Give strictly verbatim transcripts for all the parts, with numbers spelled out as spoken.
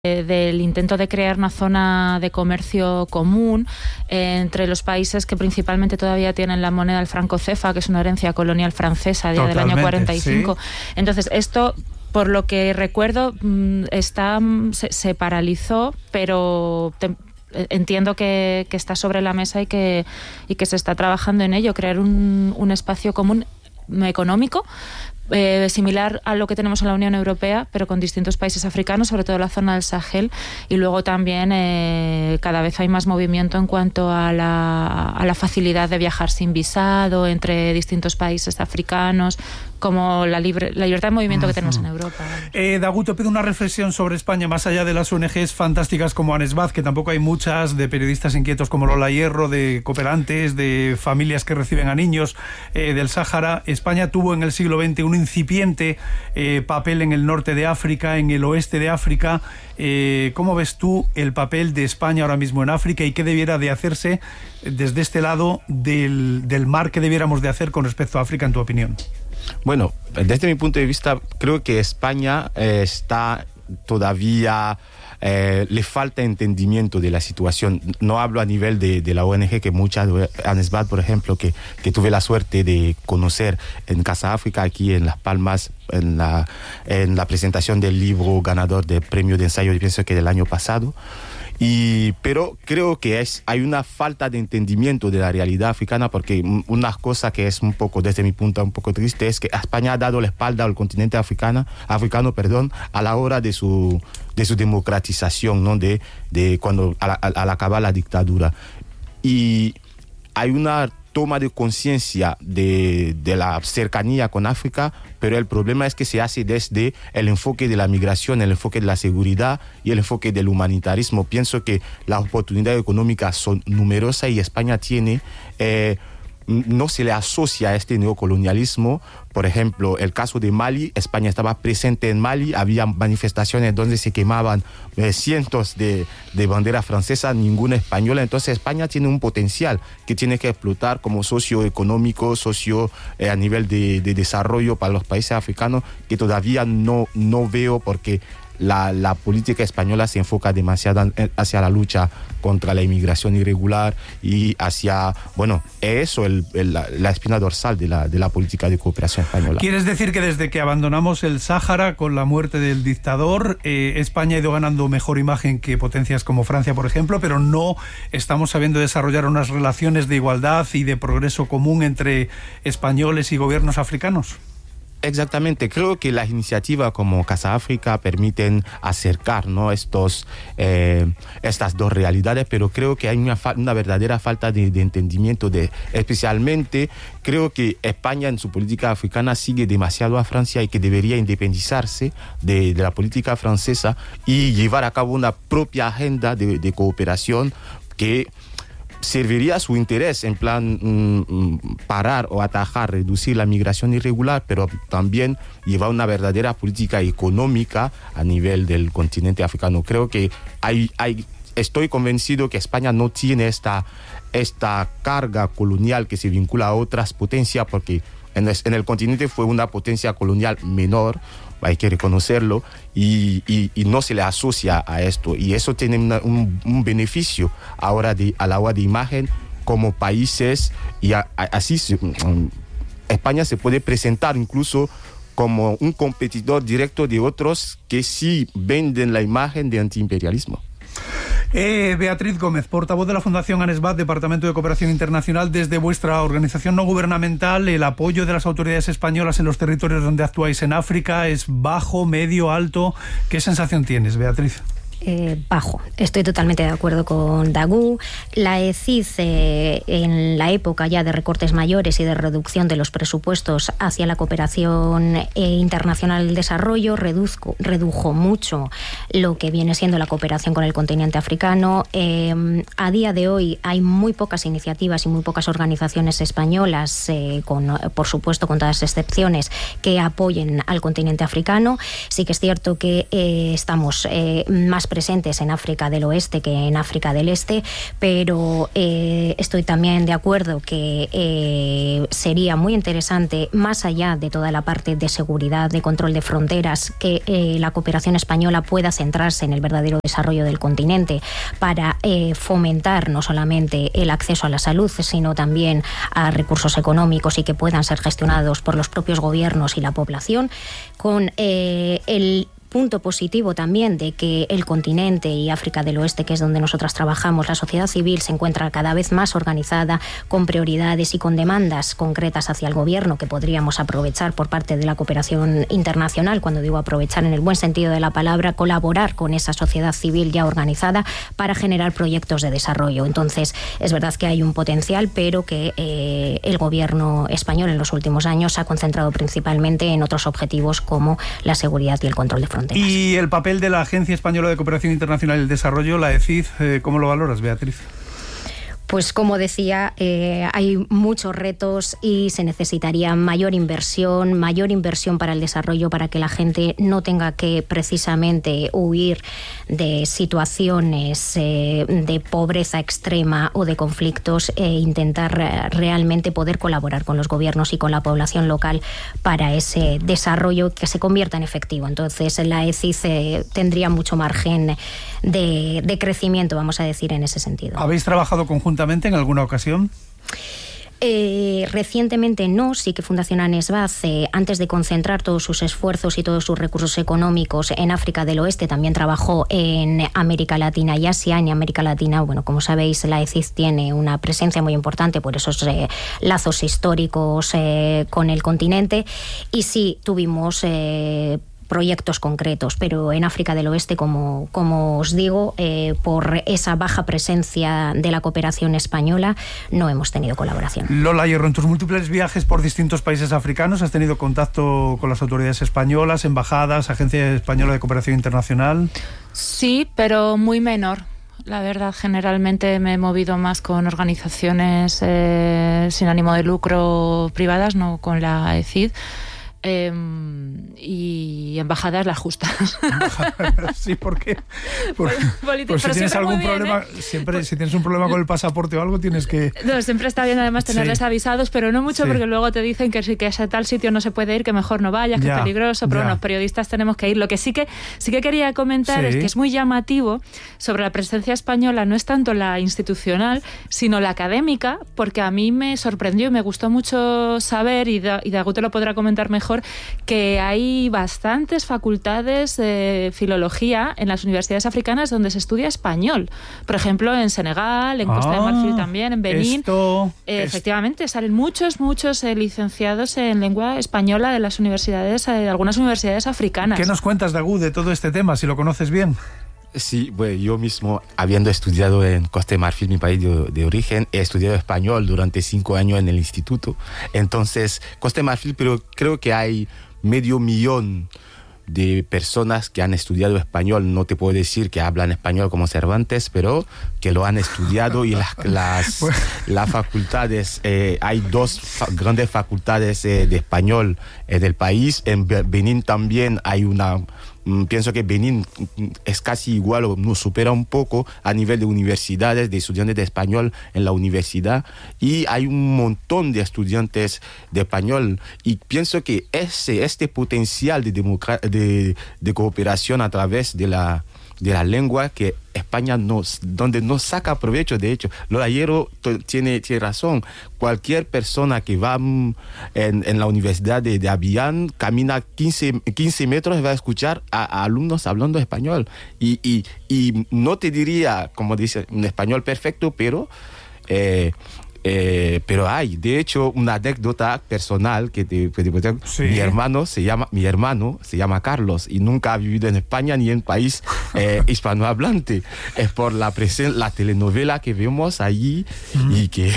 del intento de crear una zona de comercio común eh, entre los países que principalmente todavía tienen la moneda del franco cefa, que es una herencia colonial francesa ya del año cuarenta y cinco. Sí. Entonces, esto, por lo que recuerdo, está, se, se paralizó, pero te, entiendo que, que está sobre la mesa y que, y que se está trabajando en ello, crear un, un espacio común económico, Eh, similar a lo que tenemos en la Unión Europea, pero con distintos países africanos, sobre todo la zona del Sahel, y luego también eh, cada vez hay más movimiento en cuanto a la, a la facilidad de viajar sin visado entre distintos países africanos, como la, libre, la libertad de movimiento que tenemos en Europa. Eh, Dagu, te pido una reflexión sobre España, más allá de las O N Ges fantásticas como Anesbaz, que tampoco hay muchas, de periodistas inquietos como Lola Hierro, de cooperantes, de familias que reciben a niños eh, del Sáhara. España tuvo en el siglo veinte un incipiente eh, papel en el norte de África, en el oeste de África. Eh, ¿Cómo ves tú el papel de España ahora mismo en África y qué debiera de hacerse desde este lado del, del mar, qué debiéramos de hacer con respecto a África, en tu opinión? Bueno, desde mi punto de vista, creo que España eh, está todavía... Eh, le falta entendimiento de la situación. No hablo a nivel de, de la O N G, que muchas, Anesbaz, por ejemplo, que, que tuve la suerte de conocer en Casa África, aquí en Las Palmas, en la, en la presentación del libro ganador del premio de ensayo, pienso que del año pasado. Y, pero creo que es, hay una falta de entendimiento de la realidad africana, porque una cosa que es un poco, desde mi punto un poco triste, es que España ha dado la espalda al continente africano, africano perdón, a la hora de su, de su democratización, ¿no? de, de cuando al, al acabar la dictadura. Y hay una toma de conciencia de, de la cercanía con África, pero el problema es que se hace desde el enfoque de la migración, el enfoque de la seguridad y el enfoque del humanitarismo. Pienso que las oportunidades económicas son numerosas y España tiene... Eh, no se le asocia a este neocolonialismo. Por ejemplo, el caso de Mali, España estaba presente en Mali, había manifestaciones donde se quemaban eh, cientos de, de banderas francesas, ninguna española. Entonces España tiene un potencial que tiene que explotar como socioeconómico, socio eh, a nivel de, de desarrollo para los países africanos, que todavía no, no veo, porque La, la política española se enfoca demasiado hacia la lucha contra la inmigración irregular y hacia, bueno, eso el, el, la, la espina dorsal de la, de la política de cooperación española. ¿Quieres decir que desde que abandonamos el Sáhara con la muerte del dictador, eh, España ha ido ganando mejor imagen que potencias como Francia, por ejemplo, pero no estamos sabiendo desarrollar unas relaciones de igualdad y de progreso común entre españoles y gobiernos africanos? Exactamente, creo que las iniciativas como Casa África permiten acercar, ¿no? Estos, eh, estas dos realidades, pero creo que hay una, una verdadera falta de, de entendimiento, de, especialmente creo que España en su política africana sigue demasiado a Francia y que debería independizarse de, de la política francesa y llevar a cabo una propia agenda de, de cooperación que serviría a su interés, en plan mmm, parar o atajar, reducir la migración irregular, pero también llevar una verdadera política económica a nivel del continente africano. Creo que hay, hay, estoy convencido que España no tiene esta, esta carga colonial que se vincula a otras potencias, porque en el, en el continente fue una potencia colonial menor, hay que reconocerlo, y, y, y no se le asocia a esto, y eso tiene una, un, un beneficio ahora de, a la hora de imagen como países, y a, a, así se, um, España se puede presentar incluso como un competidor directo de otros que sí venden la imagen de antiimperialismo. Eh, Beatriz Gómez, portavoz de la Fundación Anesbaz, Departamento de Cooperación Internacional, desde vuestra organización no gubernamental, ¿el apoyo de las autoridades españolas en los territorios donde actuáis en África es bajo, medio, alto? ¿Qué sensación tienes, Beatriz? Eh, bajo. Estoy totalmente de acuerdo con Dagu. La E C I C, eh, en la época ya de recortes mayores y de reducción de los presupuestos hacia la cooperación eh, internacional del desarrollo, reduzco, redujo mucho lo que viene siendo la cooperación con el continente africano. Eh, a día de hoy hay muy pocas iniciativas y muy pocas organizaciones españolas, eh, con, por supuesto con todas las excepciones, que apoyen al continente africano. Sí que es cierto que eh, estamos eh, más presentes en África del Oeste que en África del Este, pero eh, estoy también de acuerdo que eh, sería muy interesante, más allá de toda la parte de seguridad, de control de fronteras, que eh, la cooperación española pueda centrarse en el verdadero desarrollo del continente para eh, fomentar no solamente el acceso a la salud, sino también a recursos económicos y que puedan ser gestionados por los propios gobiernos y la población, con eh, el punto positivo también de que el continente y África del Oeste, que es donde nosotras trabajamos, la sociedad civil se encuentra cada vez más organizada, con prioridades y con demandas concretas hacia el gobierno que podríamos aprovechar por parte de la cooperación internacional. Cuando digo aprovechar en el buen sentido de la palabra, colaborar con esa sociedad civil ya organizada para generar proyectos de desarrollo. Entonces, es verdad que hay un potencial, pero que eh, el gobierno español en los últimos años se ha concentrado principalmente en otros objetivos como la seguridad y el control de fronteras. Y el papel de la Agencia Española de Cooperación Internacional y el Desarrollo, la A E C I D, ¿cómo lo valoras, Beatriz? Pues como decía, eh, hay muchos retos y se necesitaría mayor inversión, mayor inversión para el desarrollo, para que la gente no tenga que precisamente huir de situaciones eh, de pobreza extrema o de conflictos e intentar eh, realmente poder colaborar con los gobiernos y con la población local para ese desarrollo que se convierta en efectivo. Entonces la E C I D tendría mucho margen de, de crecimiento, vamos a decir, en ese sentido. ¿Habéis trabajado conjuntamente en alguna ocasión? Eh, recientemente no, sí que Fundación ANESBAD, eh, antes de concentrar todos sus esfuerzos y todos sus recursos económicos en África del Oeste, también trabajó en América Latina y Asia. En América Latina, bueno, como sabéis, la E C I D tiene una presencia muy importante por esos eh, lazos históricos eh, con el continente, y sí tuvimos Eh, proyectos concretos, pero en África del Oeste, como, como os digo, eh, por esa baja presencia de la cooperación española, no hemos tenido colaboración. Lola Hierro, en tus múltiples viajes por distintos países africanos, ¿has tenido contacto con las autoridades españolas, embajadas, Agencia Española de Cooperación Internacional? Sí, pero muy menor. La verdad, generalmente me he movido más con organizaciones eh, sin ánimo de lucro privadas, no con la E C I D. Eh, y embajadas las justas. Sí, porque por, Politi- por si pero tienes algún bien, problema, ¿eh? siempre por, si tienes un problema con el pasaporte o algo, tienes que... No, siempre está bien además tenerles sí. avisados, pero no mucho, sí. porque luego te dicen que si que a tal sitio no se puede ir, que mejor no vayas, que ya, es peligroso, pero ya. Bueno, los periodistas tenemos que ir. Lo que sí que sí que quería comentar sí. es que es muy llamativo sobre la presencia española, no es tanto la institucional, sino la académica, porque a mí me sorprendió y me gustó mucho saber, y, da, y Dagu te lo podrá comentar mejor, que hay bastantes facultades de filología en las universidades africanas donde se estudia español. Por ejemplo, en Senegal, en Costa ah, de Marfil también, en Benín. Esto, eh, efectivamente, salen muchos, muchos eh, licenciados en lengua española de las universidades, eh, de algunas universidades africanas. ¿Qué nos cuentas, Dagu, de todo este tema, si lo conoces bien? Sí, bueno, yo mismo, habiendo estudiado en Costa de Marfil, mi país de, de origen, he estudiado español durante cinco años en el instituto. Entonces, Costa de Marfil, pero creo que hay medio millón de personas que han estudiado español. No te puedo decir que hablan español como Cervantes, pero que lo han estudiado, y las, las, las facultades, eh, hay dos fa- grandes facultades eh, de español eh, del país. En Benín también hay una... Pienso que Benín es casi igual o nos supera un poco a nivel de universidades, de estudiantes de español en la universidad, y hay un montón de estudiantes de español, y pienso que ese, este potencial de, democra- de, de cooperación a través de la, de la lengua que España nos, donde no saca provecho. De hecho, Lola Hierro tiene, tiene razón. Cualquier persona que va en, en la Universidad de, de Abiyán, camina quince metros y va a escuchar a, a alumnos hablando español. Y, y, y no te diría, como dice, un español perfecto, pero... Eh, Eh, pero hay, de hecho, una anécdota personal que te, que te sí. mi hermano se llama mi hermano se llama Carlos y nunca ha vivido en España ni en país eh, hispanohablante. Es por la presen- la telenovela que vemos allí mm. y que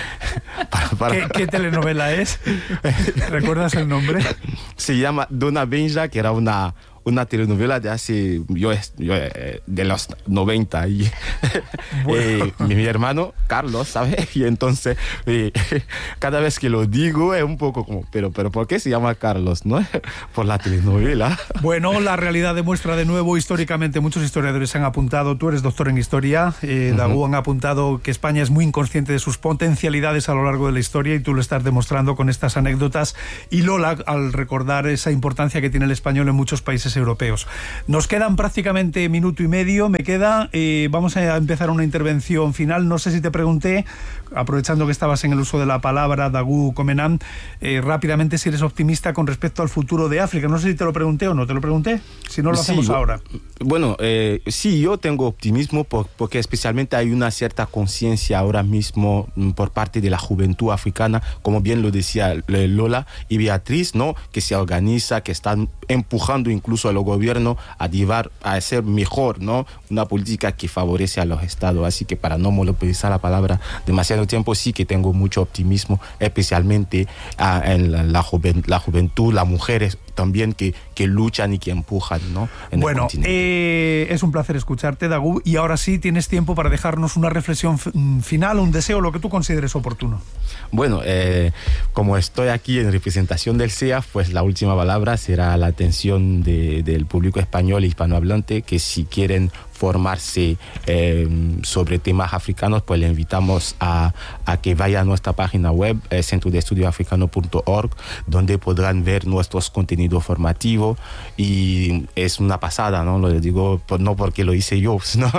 para, para... ¿Qué, ¿Qué telenovela es? ¿Recuerdas el nombre? Se llama Dona Benja, que era una una telenovela de hace, yo, yo de los noventa, y bueno. eh, mi, mi hermano Carlos, ¿sabes? Y entonces eh, cada vez que lo digo es un poco como, pero, pero ¿por qué se llama Carlos, no? Por la telenovela. Bueno, la realidad demuestra de nuevo, históricamente muchos historiadores han apuntado, tú eres doctor en historia, eh, Dagu, uh-huh. han apuntado que España es muy inconsciente de sus potencialidades a lo largo de la historia, y tú lo estás demostrando con estas anécdotas, y Lola al recordar esa importancia que tiene el español en muchos países europeos. Nos quedan prácticamente minuto y medio, me queda, eh, vamos a empezar una intervención final. No sé si te pregunté, aprovechando que estabas en el uso de la palabra, Dagu Comenan, eh, rápidamente si eres optimista con respecto al futuro de África. No sé si te lo pregunté o no, ¿te lo pregunté? Si no, lo hacemos sí, ahora. Bueno, eh, sí, yo tengo optimismo por, porque especialmente hay una cierta conciencia ahora mismo por parte de la juventud africana, como bien lo decía Lola y Beatriz, ¿no? Que se organiza, que están empujando incluso a los gobiernos a llevar, a hacer mejor, ¿no? Una política que favorece a los estados. Así que para no monopolizar la palabra demasiado tiempo, sí que tengo mucho optimismo, especialmente uh, en la, la, juven, la juventud, las mujeres también que, que luchan y que empujan, ¿no? En bueno, eh, es un placer escucharte, Dagu, y ahora sí tienes tiempo para dejarnos una reflexión final, un deseo, lo que tú consideres oportuno. Bueno, eh, como estoy aquí en representación del C E A, pues la última palabra será la atención de, del público español e hispanohablante, que si quieren formarse eh, sobre temas africanos, pues le invitamos a, a que vaya a nuestra página web, eh, centro de estudio africano punto org, donde podrán ver nuestros contenidos formativos, y es una pasada, ¿no? Lo digo por, no porque lo hice yo, sino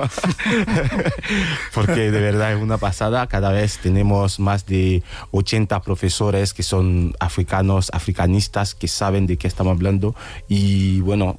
porque de verdad es una pasada. Cada vez tenemos más de ochenta profesores que son africanos, africanistas, que saben de qué estamos hablando, y bueno,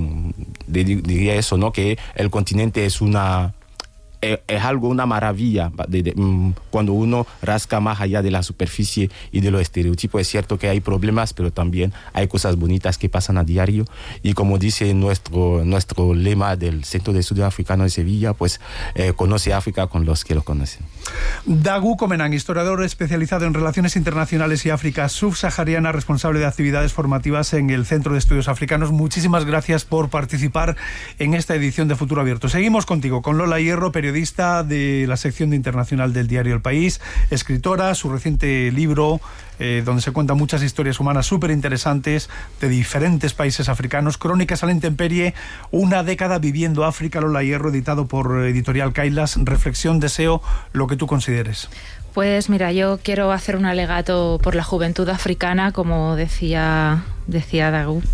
diría eso, ¿no? Que el continente es una es, es algo, una maravilla de, de, um, cuando uno rasca más allá de la superficie y de los estereotipos. Es cierto que hay problemas, pero también hay cosas bonitas que pasan a diario, y como dice nuestro, nuestro lema del Centro de Estudios Africanos de Sevilla, pues eh, conoce África con los que lo conocen. Dagu Comenan, historiador especializado en relaciones internacionales y África subsahariana, responsable de actividades formativas en el Centro de Estudios Africanos. Muchísimas gracias por participar en esta edición de Futuro Abierto. Seguimos contigo, con Lola Hierro, periodista de la sección de internacional del diario El País, escritora, su reciente libro eh, donde se cuentan muchas historias humanas súper interesantes de diferentes países africanos, Crónicas a la intemperie, una década viviendo África. Lola Hierro, editado por Editorial Kailas. Reflexión, deseo, lo que tú consideres. Pues mira, yo quiero hacer un alegato por la juventud africana, como decía, decía Dagu.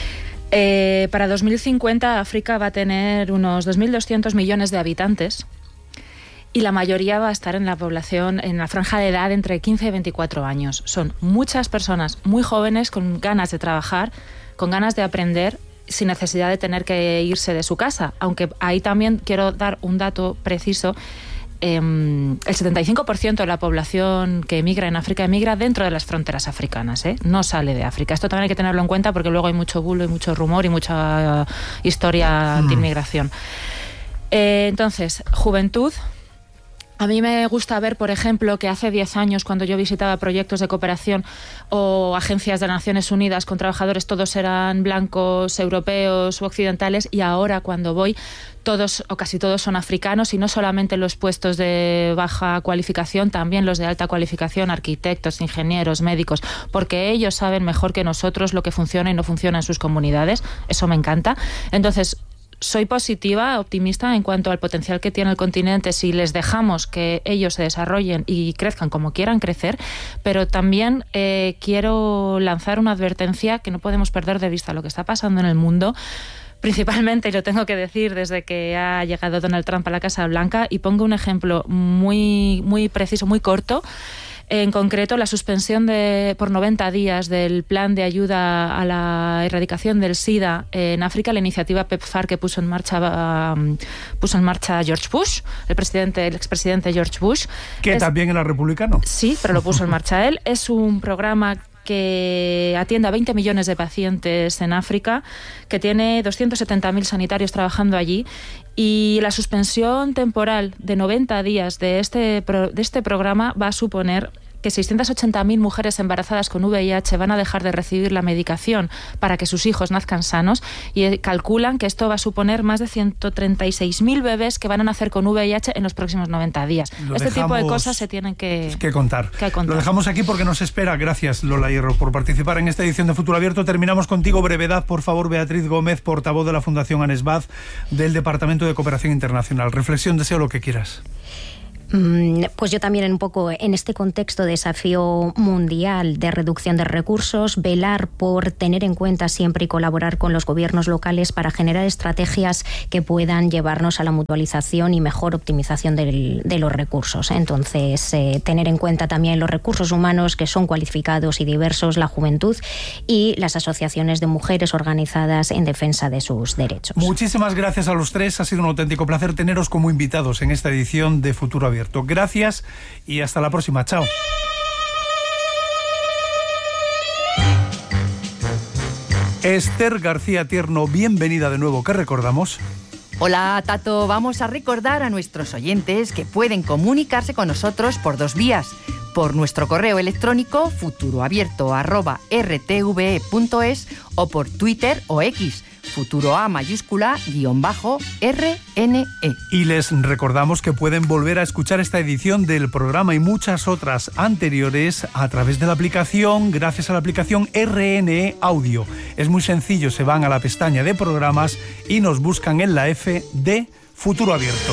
Eh, para dos mil cincuenta África va a tener unos dos mil doscientos millones de habitantes, y la mayoría va a estar en la población, en la franja de edad entre quince y veinticuatro años. Son muchas personas muy jóvenes con ganas de trabajar, con ganas de aprender, sin necesidad de tener que irse de su casa. Aunque ahí también quiero dar un dato preciso. Eh, el setenta y cinco por ciento de la población que emigra en África emigra dentro de las fronteras africanas, ¿eh? No sale de África. Esto también hay que tenerlo en cuenta, porque luego hay mucho bulo y mucho rumor y mucha historia mm. de inmigración. Eh, entonces, juventud. A mí me gusta ver, por ejemplo, que hace diez años, cuando yo visitaba proyectos de cooperación o agencias de Naciones Unidas con trabajadores, todos eran blancos, europeos u occidentales, y ahora cuando voy, todos o casi todos son africanos, y no solamente los puestos de baja cualificación, también los de alta cualificación, arquitectos, ingenieros, médicos, porque ellos saben mejor que nosotros lo que funciona y no funciona en sus comunidades. Eso me encanta. Entonces, soy positiva, optimista en cuanto al potencial que tiene el continente si les dejamos que ellos se desarrollen y crezcan como quieran crecer, pero también eh, quiero lanzar una advertencia, que no podemos perder de vista lo que está pasando en el mundo, principalmente, y lo tengo que decir, desde que ha llegado Donald Trump a la Casa Blanca, y pongo un ejemplo muy, muy preciso, muy corto. En concreto, la suspensión de, por noventa días del plan de ayuda a la erradicación del SIDA en África, la iniciativa PEPFAR que puso en marcha um, puso en marcha George Bush, el presidente, el expresidente George Bush. Que es, también era republicano. Sí, pero lo puso en marcha él. Es un programa que atiende a veinte millones de pacientes en África, que tiene doscientos setenta mil sanitarios trabajando allí, y la suspensión temporal de noventa días de este, de este programa va a suponer que seiscientas ochenta mil mujeres embarazadas con V I H van a dejar de recibir la medicación para que sus hijos nazcan sanos, y calculan que esto va a suponer más de ciento treinta y seis mil bebés que van a nacer con V I H en los próximos noventa días. Lo este dejamos, tipo de cosas se tienen que, que, contar. que contar. Lo dejamos aquí porque nos espera. Gracias, Lola Hierro, por participar en esta edición de Futuro Abierto. Terminamos contigo. Brevedad, por favor, Beatriz Gómez, portavoz de la Fundación ANESBAD del Departamento de Cooperación Internacional. Reflexión, deseo lo que quieras. Pues yo también un poco en este contexto de desafío mundial de reducción de recursos, velar por tener en cuenta siempre y colaborar con los gobiernos locales para generar estrategias que puedan llevarnos a la mutualización y mejor optimización del, de los recursos. Entonces, eh, tener en cuenta también los recursos humanos que son cualificados y diversos, la juventud y las asociaciones de mujeres organizadas en defensa de sus derechos. Muchísimas gracias a los tres. Ha sido un auténtico placer teneros como invitados en esta edición de Futuro Abierto. Gracias y hasta la próxima. Chao. Esther García Tierno, bienvenida de nuevo. ¿Qué recordamos? Hola, Tato. Vamos a recordar a nuestros oyentes que pueden comunicarse con nosotros por dos vías. Por nuestro correo electrónico futuroabierto arroba r t v e punto es o por Twitter o X, futuro A mayúscula guión bajo R N E. Y les recordamos que pueden volver a escuchar esta edición del programa y muchas otras anteriores a través de la aplicación, gracias a la aplicación R N E Audio. Es muy sencillo, se van a la pestaña de programas y nos buscan en la F de Futuro Abierto.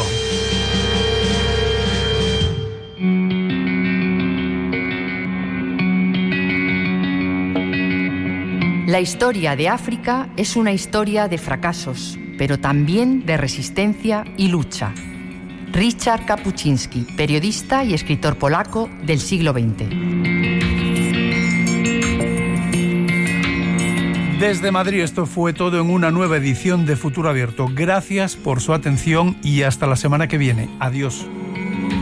La historia de África es una historia de fracasos, pero también de resistencia y lucha. Richard Kapuczynski, periodista y escritor polaco del siglo veinte. Desde Madrid, esto fue todo en una nueva edición de Futuro Abierto. Gracias por su atención y hasta la semana que viene. Adiós.